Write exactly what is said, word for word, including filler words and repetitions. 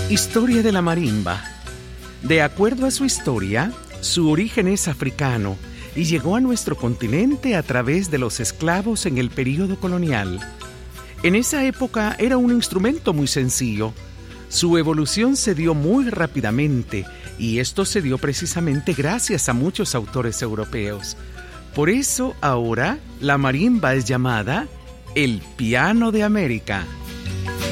Historia de la marimba. De acuerdo a su historia, su origen es africano y llegó a nuestro continente a través de los esclavos en el período colonial. En esa época era un instrumento muy sencillo. Su evolución se dio muy rápidamente y esto se dio precisamente gracias a muchos autores europeos. Por eso ahora la marimba es llamada el piano de América.